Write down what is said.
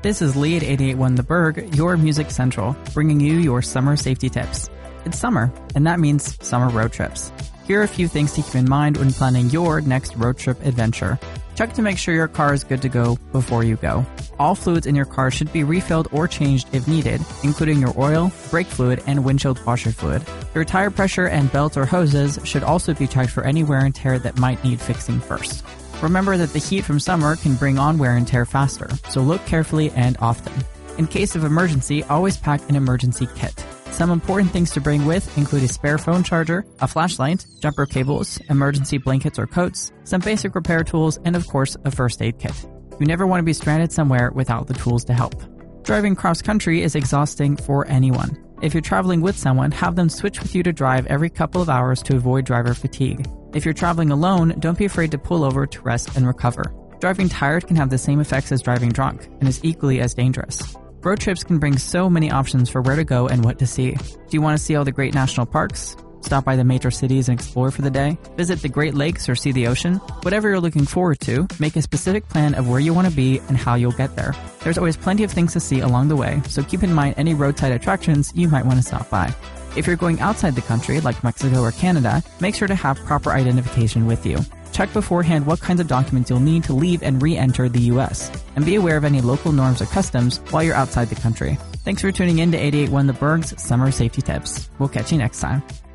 This is Lee at 88.1 The Berg, your Music Central, bringing you your summer safety tips. It's summer, and that means summer road trips. Here are a few things to keep in mind when planning your next road trip adventure. Check to make sure your car is good to go before you go. All fluids in your car should be refilled or changed if needed, including your oil, brake fluid, and windshield washer fluid. Your tire pressure and belts or hoses should also be checked for any wear and tear that might need fixing first. Remember that the heat from summer can bring on wear and tear faster, so look carefully and often. In case of emergency, always pack an emergency kit. Some important things to bring with include a spare phone charger, a flashlight, jumper cables, emergency blankets or coats, some basic repair tools, and of course, a first aid kit. You never want to be stranded somewhere without the tools to help. Driving cross-country is exhausting for anyone. If you're traveling with someone, have them switch with you to drive every couple of hours to avoid driver fatigue. If you're traveling alone, don't be afraid to pull over to rest and recover. Driving tired can have the same effects as driving drunk and is equally as dangerous. Road trips can bring so many options for where to go and what to see. Do you want to see all the great national parks? Stop by the major cities and explore for the day? Visit the Great Lakes or see the ocean? Whatever you're looking forward to, make a specific plan of where you want to be and how you'll get there. There's always plenty of things to see along the way, so keep in mind any roadside attractions you might want to stop by. If you're going outside the country, like Mexico or Canada, make sure to have proper identification with you. Check beforehand what kinds of documents you'll need to leave and re-enter the U.S. And be aware of any local norms or customs while you're outside the country. Thanks for tuning in to 88.1 The Berg's Summer Safety Tips. We'll catch you next time.